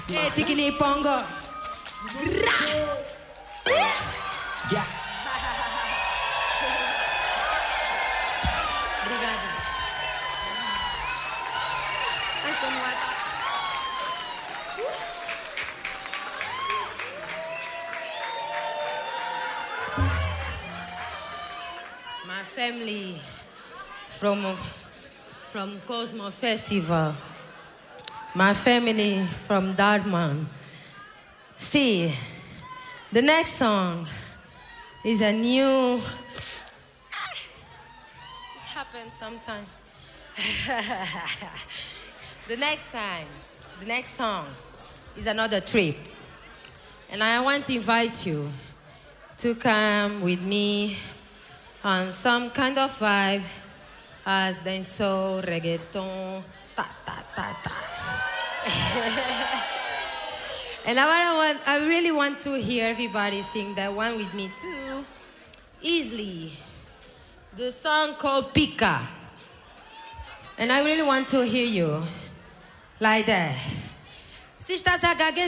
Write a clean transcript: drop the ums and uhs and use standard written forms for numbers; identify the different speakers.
Speaker 1: Hey, Tikini Pongo.
Speaker 2: Yeah.
Speaker 1: Obrigada. Ai, sou mulata. My family from Cosmo Festival. My family from Dartmouth. See, the next song is a new... This happens sometimes. The next song is another trip. And I want to invite you to come with me on some kind of vibe as dancehall, reggaeton, ta. And I really want to hear everybody sing that one with me too, easily. The song called Pika. And I really want to hear you like that. Se estás a gaguejar,